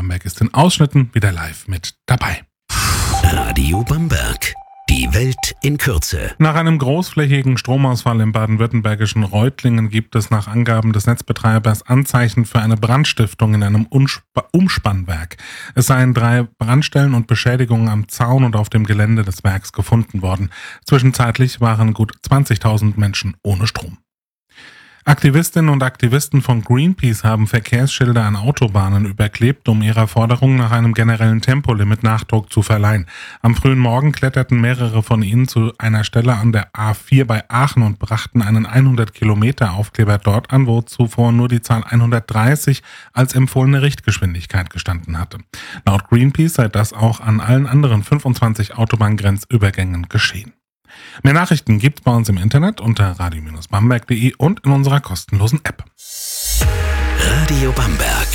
Bamberg ist in Ausschnitten wieder live mit dabei. Radio Bamberg. Die Welt in Kürze. Nach einem großflächigen Stromausfall im baden-württembergischen Reutlingen gibt es nach Angaben des Netzbetreibers Anzeichen für eine Brandstiftung in einem Umspannwerk. Es seien 3 Brandstellen und Beschädigungen am Zaun und auf dem Gelände des Werks gefunden worden. Zwischenzeitlich waren gut 20.000 Menschen ohne Strom. Aktivistinnen und Aktivisten von Greenpeace haben Verkehrsschilder an Autobahnen überklebt, um ihrer Forderung nach einem generellen Tempolimit Nachdruck zu verleihen. Am frühen Morgen kletterten mehrere von ihnen zu einer Stelle an der A4 bei Aachen und brachten einen 100-Kilometer-Aufkleber dort an, wo zuvor nur die Zahl 130 als empfohlene Richtgeschwindigkeit gestanden hatte. Laut Greenpeace sei das auch an allen anderen 25 Autobahngrenzübergängen geschehen. Mehr Nachrichten gibt's bei uns im Internet unter radio-bamberg.de und in unserer kostenlosen App. Radio Bamberg.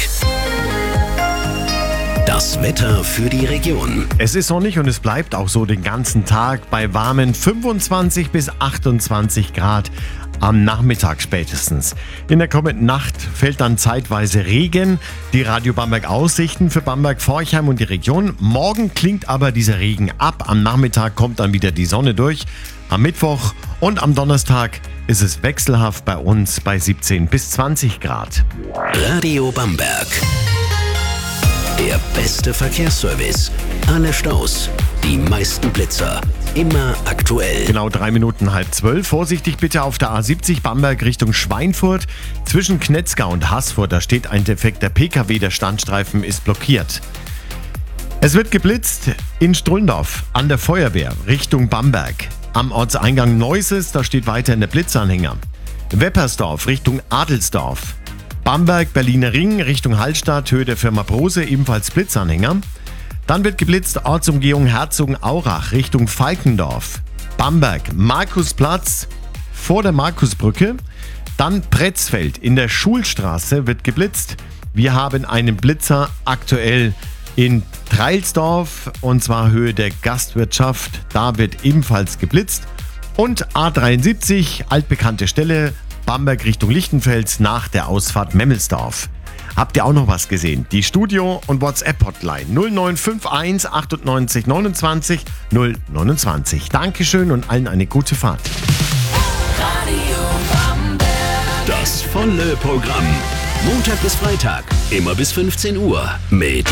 Das Wetter für die Region. Es ist sonnig und es bleibt auch so den ganzen Tag bei warmen 25 bis 28 Grad am Nachmittag spätestens. In der kommenden Nacht fällt dann zeitweise Regen. Die Radio Bamberg Aussichten für Bamberg, Forchheim und die Region. Morgen klingt aber dieser Regen ab. Am Nachmittag kommt dann wieder die Sonne durch. Am Mittwoch und am Donnerstag ist es wechselhaft bei uns bei 17 bis 20 Grad. Radio Bamberg. Der beste Verkehrsservice. Alle Staus, die meisten Blitzer. Immer aktuell. Genau 3 Minuten 11:30. Vorsichtig bitte auf der A70 Bamberg Richtung Schweinfurt. Zwischen Knetzgau und Haßfurt, da steht ein defekter PKW. Der Standstreifen ist blockiert. Es wird geblitzt in Strullendorf an der Feuerwehr Richtung Bamberg. Am Ortseingang Neuses, da steht weiterhin der Blitzanhänger. Weppersdorf Richtung Adelsdorf. Bamberg Berliner Ring Richtung Hallstatt, Höhe der Firma Brose, ebenfalls Blitzanhänger. Dann wird geblitzt Ortsumgehung Herzogenaurach Richtung Falkendorf. Bamberg Markusplatz vor der Markusbrücke. Dann Pretzfeld in der Schulstraße wird geblitzt. Wir haben einen Blitzer aktuell in Treilsdorf und zwar Höhe der Gastwirtschaft. Da wird ebenfalls geblitzt. Und A73, altbekannte Stelle, Bamberg Richtung Lichtenfels nach der Ausfahrt Memmelsdorf. Habt ihr auch noch was gesehen? Die Studio- und WhatsApp-Hotline 0951 98 29 029. Dankeschön und allen eine gute Fahrt. Radio Bamberg. Das volle Programm. Montag bis Freitag, immer bis 15 Uhr. Mit